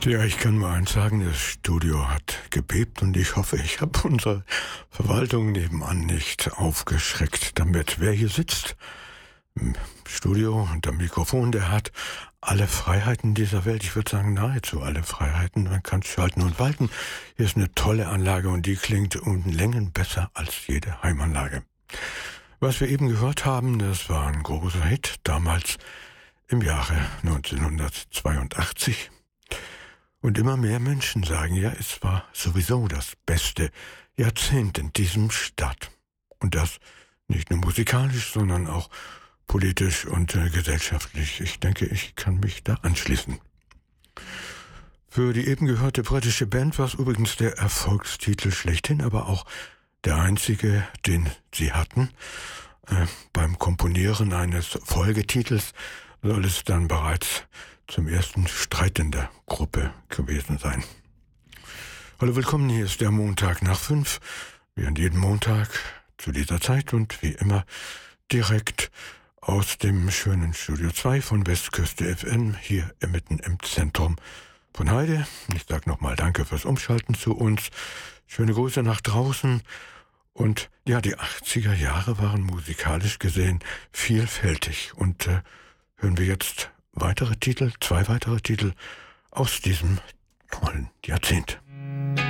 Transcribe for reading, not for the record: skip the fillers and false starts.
Ja, ich kann mal eins sagen, das Studio hat gebebt und ich hoffe, ich habe unsere Verwaltung nebenan nicht aufgeschreckt damit. Wer hier sitzt im Studio und am Mikrofon, der hat alle Freiheiten dieser Welt. Ich würde sagen, nahezu alle Freiheiten. Man kann schalten und walten. Hier ist eine tolle Anlage und die klingt um Längen besser als jede Heimanlage. Was wir eben gehört haben, das war ein großer Hit, damals im Jahre 1982. Und immer mehr Menschen sagen, ja, es war sowieso das beste Jahrzehnt in diesem Staat. Und das nicht nur musikalisch, sondern auch politisch und gesellschaftlich. Ich denke, ich kann mich da anschließen. Für die eben gehörte britische Band war es übrigens der Erfolgstitel schlechthin, aber auch der einzige, den sie hatten. Beim Komponieren eines Folgetitels soll es dann bereits zum ersten Streit in der Gruppe gewesen sein. Hallo, willkommen, hier ist der Montag nach 5, wie an jedem Montag zu dieser Zeit und wie immer direkt aus dem schönen Studio 2 von Westküste FM, hier mitten im Zentrum von Heide. Ich sage nochmal Danke fürs Umschalten zu uns, schöne Grüße nach draußen und ja, die 80er Jahre waren musikalisch gesehen vielfältig und hören wir jetzt zwei weitere Titel aus diesem tollen Jahrzehnt.